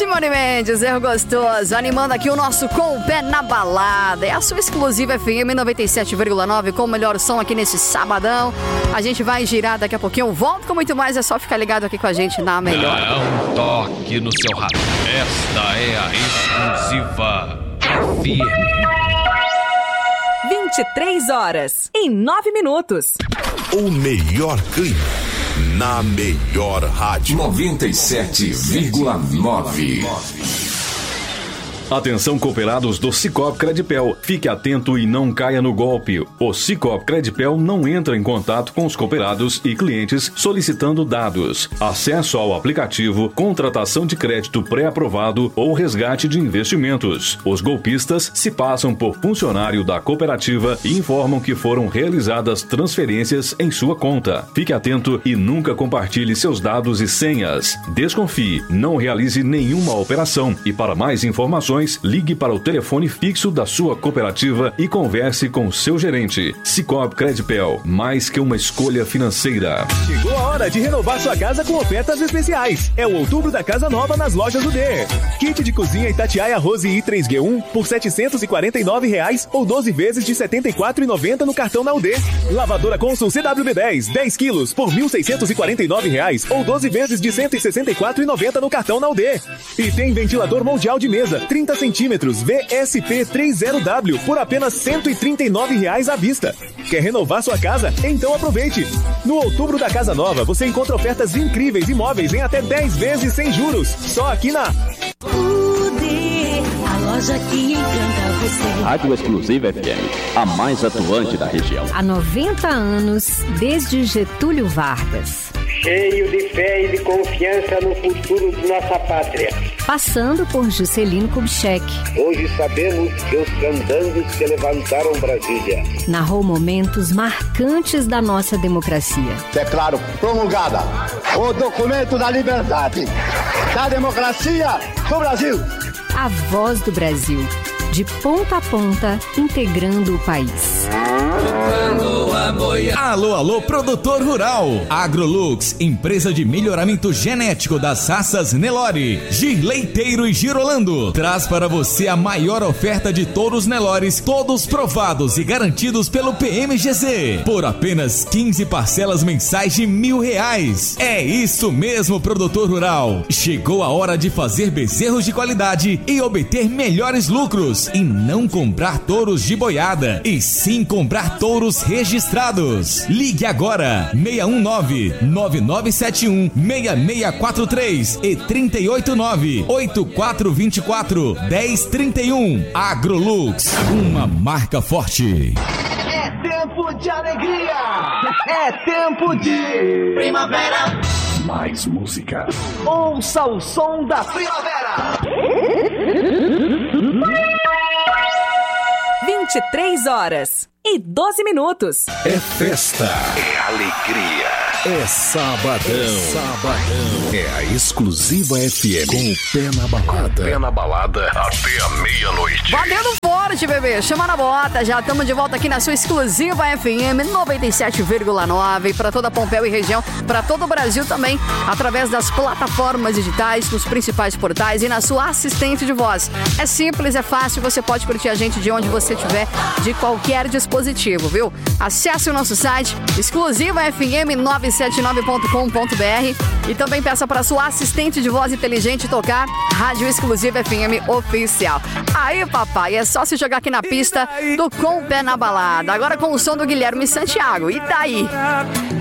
Simone Mendes, erro gostoso, animando aqui o nosso Com o Pé na Balada. É a sua exclusiva FM 97,9 com o melhor som aqui nesse sabadão. A gente vai girar daqui a pouquinho, eu volto com muito mais, é só ficar ligado aqui com a gente na melhor. Dá um toque no seu rádio. Esta é a exclusiva FM. 23 horas e 9 minutos. O melhor clima na melhor rádio. 97,9. Atenção, cooperados do Sicoob Credipel. Fique atento e não caia no golpe. O Sicoob Credipel não entra em contato com os cooperados e clientes solicitando dados, acesso ao aplicativo, contratação de crédito pré-aprovado ou resgate de investimentos. Os golpistas se passam por funcionário da cooperativa e informam que foram realizadas transferências em sua conta. Fique atento e nunca compartilhe seus dados e senhas. Desconfie, não realize nenhuma operação e para mais informações, ligue para o telefone fixo da sua cooperativa e converse com seu gerente. Sicoob Credipel, mais que uma escolha financeira. Chegou a hora de renovar sua casa com ofertas especiais. É o Outubro da Casa Nova nas lojas UD. Kit de cozinha Itatiaia Rose i3G1 por R$ 749,00 ou 12 vezes de R$ 74,90 no cartão na UD. Lavadora Consul CWB10 10 quilos por R$ 1.649,00 ou 12 vezes de R$ 164,90 no cartão na UD. E tem ventilador mundial de mesa 30 centímetros VSP 30W por apenas R$ 139,00 à vista. Quer renovar sua casa? Então aproveite! No Outubro da Casa Nova você encontra ofertas incríveis e móveis em até 10 vezes sem juros. Só aqui na UD, a loja que encanta você. Rádio Exclusiva FM, a mais atuante da região. Há 90 anos, desde Getúlio Vargas. Cheio de fé e de confiança no futuro de nossa pátria. Passando por Juscelino Kubitschek. Hoje sabemos que os candangos que levantaram Brasília. Narrou momentos marcantes da nossa democracia. Declaro promulgada o documento da liberdade, da democracia do Brasil. A voz do Brasil, de ponta a ponta, integrando o país. Alô, alô, produtor rural. Agrolux, empresa de melhoramento genético das raças Nelore, Girleiteiro e Girolando, traz para você a maior oferta de touros Nelores, todos provados e garantidos pelo PMGC, por apenas 15 parcelas mensais de R$1.000. É isso mesmo, produtor rural. Chegou a hora de fazer bezerros de qualidade e obter melhores lucros, e não comprar touros de boiada, e sim comprar touros registrados. Ligue agora 619-9971-6643 e 389-8424-1031. Agrolux, uma marca forte. É tempo de alegria, é tempo de primavera. Mais música. Ouça o som da primavera. 23 horas e 12 minutos. É festa. É alegria. É sabadão. É sabadão. É a Exclusiva FM. Com o pé na balada. Pé na balada até a meia-noite. Batendo forte, bebê. Chama na bota. Já estamos de volta aqui na sua Exclusiva FM 97,9 para toda Pompéu e região, para todo o Brasil também, através das plataformas digitais, nos principais portais e na sua assistente de voz. É simples, é fácil, você pode curtir a gente de onde você estiver, de qualquer dispositivo, viu? Acesse o nosso site exclusivafm979.com.br e também peça para sua assistente de voz inteligente tocar Rádio Exclusiva FM Oficial. Aí, papai, é só se jogar aqui na pista do Com o Pé na Balada. Agora com o som do Guilherme Santiago. E daí?